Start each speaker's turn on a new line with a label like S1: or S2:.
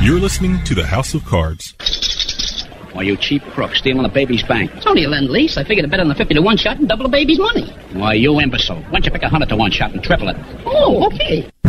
S1: You're listening to the House of Cards.
S2: Why, you cheap crook, stealing a baby's bank.
S3: It's only a lend-lease. I figured to bet on the 50 to 1 shot and double the baby's money.
S2: Why, you imbecile. Why don't you pick 100 to 1 shot and triple it?
S3: Oh, okay.